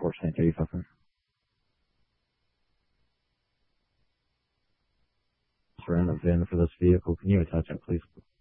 unfortunately, 35. Surround the VIN for this vehicle. Can you attach it, please?